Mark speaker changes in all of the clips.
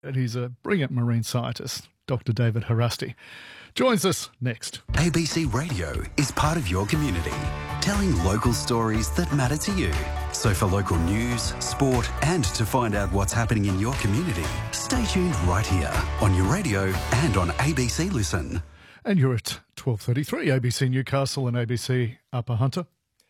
Speaker 1: And he's a brilliant marine scientist. Dr. David Harasti joins us next.
Speaker 2: ABC Radio is part of your community, telling local stories that matter to you. So for local news, sport, and to find out what's happening in your community, stay tuned right here on your radio and on ABC Listen.
Speaker 1: And you're at 12:33, ABC Newcastle and ABC Upper Hunter.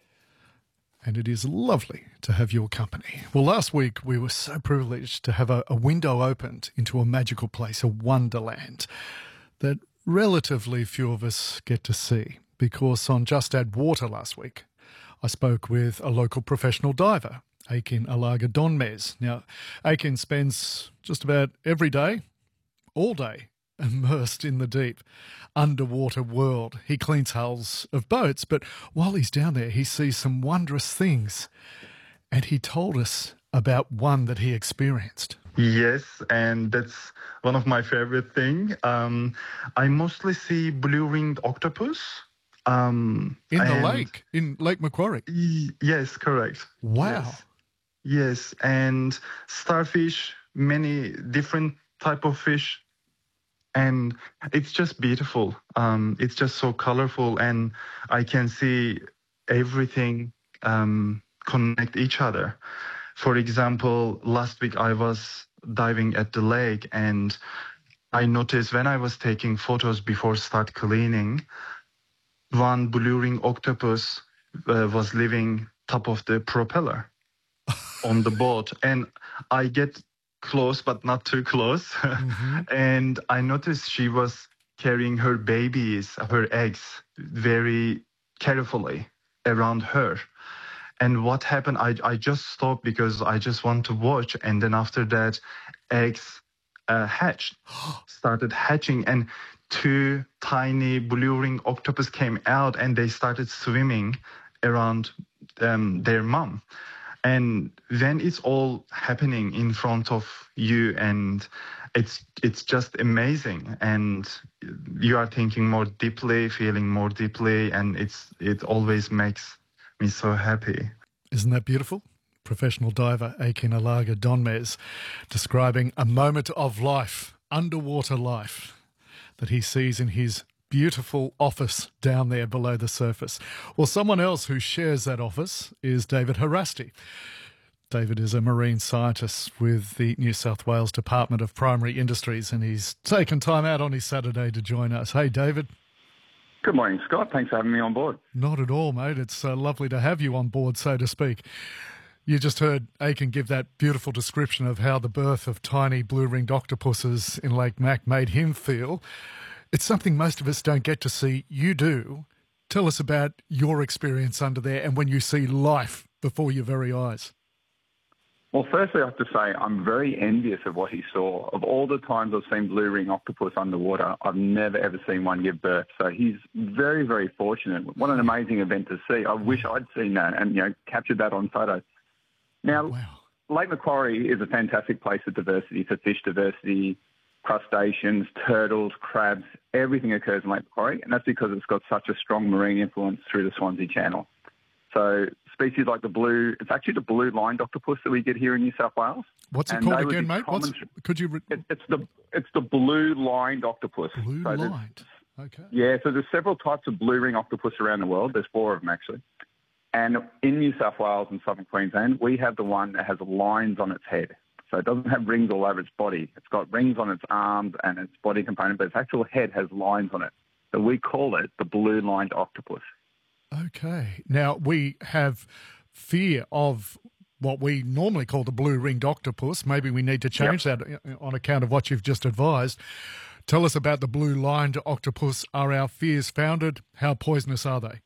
Speaker 1: And it is lovely to have your company. Well, last week we were so privileged to have a window opened into a magical place, a wonderland, that relatively few of us get to see, because on Just Add Water last week, I spoke with a local professional diver, Aikin Alaga Donmez. Now, Aikin spends just about every day, all day, immersed in the deep underwater world. He cleans hulls of boats, but while he's down there, he sees some wondrous things. And he told us about one that he experienced.
Speaker 3: Yes, and that's one of my favorite things. I mostly see blue-ringed octopus.
Speaker 1: In the lake, in Lake Macquarie?
Speaker 3: Yes, correct.
Speaker 1: Wow.
Speaker 3: Yes, and starfish, many different type of fish. And it's just beautiful. It's just so colorful, and I can see everything connect each other. For example, last week I was diving at the lake, and I noticed when I was taking photos before start cleaning, one blue ring octopus was living top of the propeller on the boat, and I get close, but not too close. Mm-hmm. And I noticed she was carrying her babies, her eggs, very carefully around her. And what happened, I just stopped because I just want to watch. And then after that, eggs started hatching. And two tiny blue ring octopus came out, and they started swimming around their mom. And then it's all happening in front of you, and it's just amazing. And you are thinking more deeply, feeling more deeply, and it always makes me so happy.
Speaker 1: Isn't that beautiful? Professional diver Aikin Alaga Donmez describing a moment of life, underwater life, that he sees in his beautiful office down there below the surface. Well, someone else who shares that office is David Harasti. David is a marine scientist with the New South Wales Department of Primary Industries, and he's taken time out on his Saturday to join us. Hey, David.
Speaker 4: Good morning, Scott. Thanks for having me on board.
Speaker 1: Not at all, mate. It's lovely to have you on board, so to speak. You just heard Aikin give that beautiful description of how the birth of tiny blue-ringed octopuses in Lake Mac made him feel. It's something most of us don't get to see. You do. Tell us about your experience under there and when you see life before your very eyes.
Speaker 4: Well, firstly, I have to say I'm very envious of what he saw. Of all the times I've seen blue-ring octopus underwater, I've never, ever seen one give birth. So he's very, very fortunate. What an amazing event to see. I wish I'd seen that and, captured that on photo. Now, wow. Lake Macquarie is a fantastic place for diversity, for fish diversity, crustaceans, turtles, crabs, everything occurs in Lake Macquarie, and that's because it's got such a strong marine influence through the Swansea Channel. So species like it's actually the blue-lined octopus that we get here in New South Wales.
Speaker 1: What's it called again, mate?
Speaker 4: It's the blue-lined octopus.
Speaker 1: Blue-lined, okay.
Speaker 4: Yeah, so there's several types of blue-ring octopus around the world. There's 4 of them, actually. And in New South Wales and southern Queensland, we have the one that has lines on its head. So it doesn't have rings all over its body. It's got rings on its arms and its body component, but its actual head has lines on it. So we call it the blue-lined octopus.
Speaker 1: Okay. Now, we have fear of what we normally call the blue-ringed octopus. Maybe we need to change that on account of what you've just advised. Tell us about the blue-lined octopus. Are our fears founded? How poisonous are they?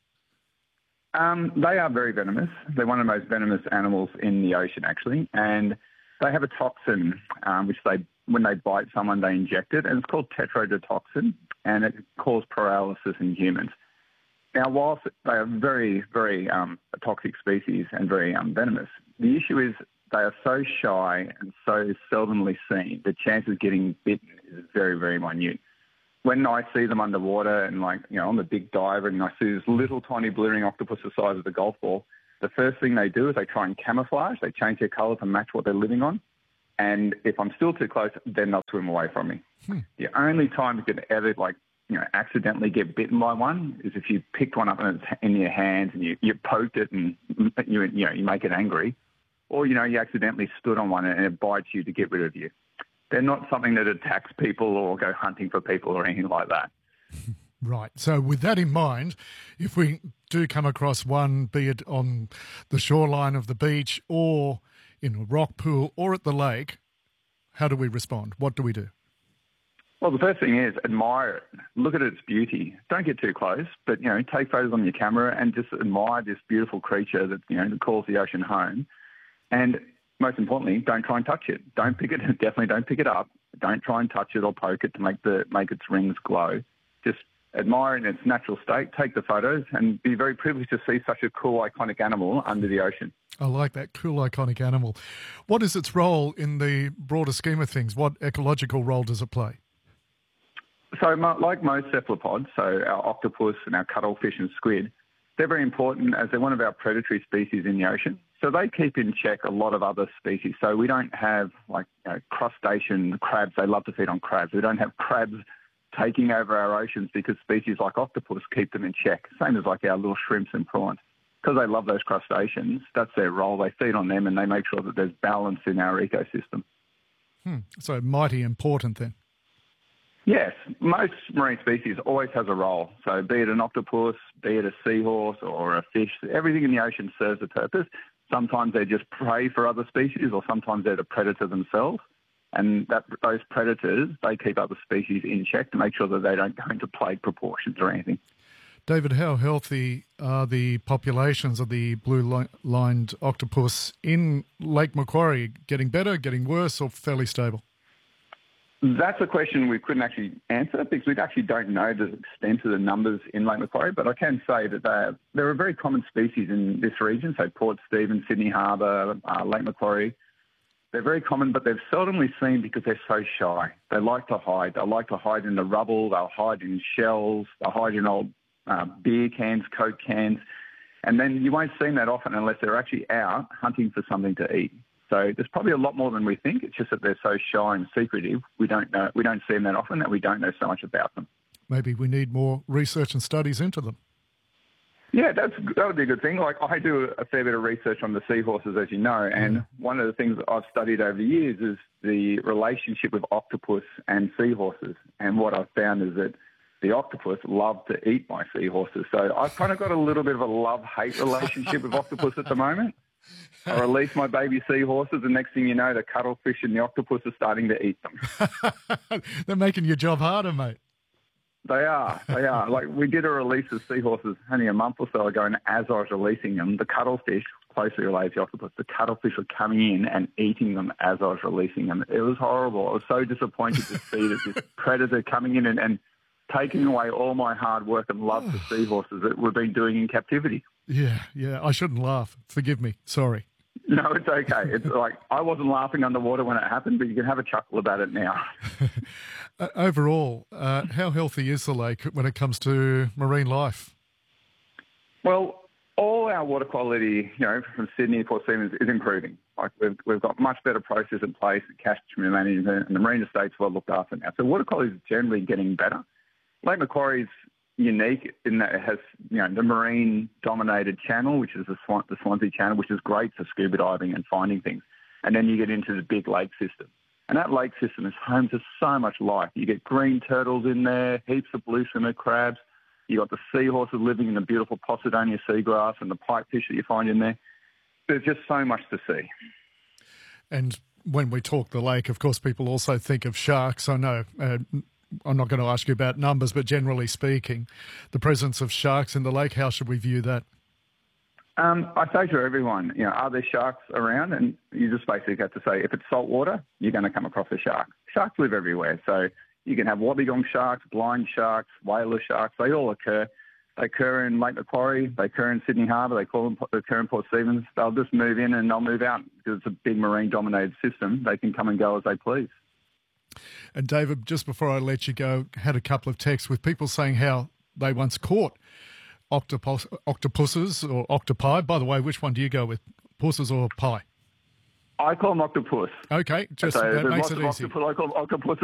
Speaker 4: They are very venomous. They're one of the most venomous animals in the ocean, actually. And they have a toxin, which when they bite someone, they inject it, and it's called tetrodotoxin, and it causes paralysis in humans. Now, whilst they are very, very toxic species and very venomous, the issue is they are so shy and so seldomly seen, the chance of getting bitten is very, very minute. When I see them underwater and, I'm a big diver and I see this little tiny blue-ring octopus the size of a golf ball, the first thing they do is they try and camouflage. They change their colour to match what they're living on. And if I'm still too close, then they'll swim away from me. The only time you could ever, accidentally get bitten by one is if you picked one up and it's in your hands and you poked it and you make it angry, or you accidentally stood on one and it bites you to get rid of you. They're not something that attacks people or go hunting for people or anything like that.
Speaker 1: Right. So with that in mind, if we do come across one, be it on the shoreline of the beach or in a rock pool or at the lake, how do we respond? What do we do?
Speaker 4: Well, the first thing is admire it. Look at its beauty. Don't get too close, but, take photos on your camera and just admire this beautiful creature that, that calls the ocean home. And most importantly, don't try and touch it. Don't pick it. Definitely don't pick it up. Don't try and touch it or poke it to make its rings glow. Just admire it in its natural state, take the photos, and be very privileged to see such a cool, iconic animal under the ocean.
Speaker 1: I like that, cool, iconic animal. What is its role in the broader scheme of things? What ecological role does it play?
Speaker 4: So like most cephalopods, so our octopus and our cuttlefish and squid, they're very important as they're one of our predatory species in the ocean. So they keep in check a lot of other species. So we don't have crustacean crabs. They love to feed on crabs. We don't have crabs taking over our oceans because species like octopus keep them in check. Same as like our little shrimps and prawns. Because they love those crustaceans, that's their role. They feed on them and they make sure that there's balance in our ecosystem.
Speaker 1: So mighty important then.
Speaker 4: Yes, most marine species always has a role. So be it an octopus, be it a seahorse or a fish, everything in the ocean serves a purpose. Sometimes they're just prey for other species or sometimes they're the predator themselves. And those predators, they keep other species in check to make sure that they don't go into plague proportions or anything.
Speaker 1: David, how healthy are the populations of the blue-lined octopus in Lake Macquarie? Getting better, getting worse, or fairly stable?
Speaker 4: That's a question we couldn't actually answer because we actually don't know the extent of the numbers in Lake Macquarie, but I can say that they're a very common species in this region, so Port Stephens, Sydney Harbour, Lake Macquarie. They're very common, but they're seldomly seen because they're so shy. They like to hide. They like to hide in the rubble. They'll hide in shells. They'll hide in old beer cans, Coke cans, and then you won't see them that often unless they're actually out hunting for something to eat. So there's probably a lot more than we think. It's just that they're so shy and secretive. We don't see them that often that we don't know so much about them.
Speaker 1: Maybe we need more research and studies into them.
Speaker 4: Yeah, that would be a good thing. Like I do a fair bit of research on the seahorses, as you know, and one of the things that I've studied over the years is the relationship with octopus and seahorses. And what I've found is that the octopus love to eat my seahorses. So I've kind of got a little bit of a love-hate relationship with octopus at the moment. I release my baby seahorses, and next thing you know, the cuttlefish and the octopus are starting to eat them.
Speaker 1: They're making your job harder, mate.
Speaker 4: They are. Like, we did a release of seahorses only a month or so ago, and as I was releasing them, the cuttlefish, closely related to the octopus, the cuttlefish were coming in and eating them as I was releasing them. It was horrible. I was so disappointed to see that this predator coming in and taking away all my hard work and love for seahorses that we've been doing in captivity.
Speaker 1: Yeah, I shouldn't laugh. Forgive me. Sorry.
Speaker 4: No, it's okay. It's like I wasn't laughing underwater when it happened, but you can have a chuckle about it now.
Speaker 1: Overall, how healthy is the lake when it comes to marine life?
Speaker 4: Well, all our water quality, from Sydney to Port Stephens is improving. Like we've got much better processes in place, catchment management, and the marine estate's well looked after now. So water quality is generally getting better. Lake Macquarie is unique in that it has, the marine-dominated channel, which is the Swansea Channel, which is great for scuba diving and finding things. And then you get into the big lake system. And that lake system is home to so much life. You get green turtles in there, heaps of blue swimmer crabs. You got the seahorses living in the beautiful Posidonia seagrass and the pipefish that you find in there. There's just so much to see.
Speaker 1: And when we talk the lake, of course, people also think of sharks. I know I'm not going to ask you about numbers, but generally speaking, the presence of sharks in the lake, how should we view that?
Speaker 4: I say to everyone, are there sharks around? And you just basically have to say, if it's salt water, you're going to come across a shark. Sharks live everywhere. So you can have wobbegong sharks, blind sharks, whaler sharks. They all occur. They occur in Lake Macquarie. They occur in Sydney Harbour. They occur in Port Stephens. They'll just move in and they'll move out because it's a big marine-dominated system. They can come and go as they please.
Speaker 1: And David, just before I let you go, had a couple of texts with people saying how they once caught octopuses or octopi. By the way, which one do you go with, pusses or pie?
Speaker 4: I call them octopus.
Speaker 1: Okay, just
Speaker 4: So
Speaker 1: that
Speaker 4: there's
Speaker 1: makes
Speaker 4: lots
Speaker 1: it
Speaker 4: of
Speaker 1: easy.
Speaker 4: octopuses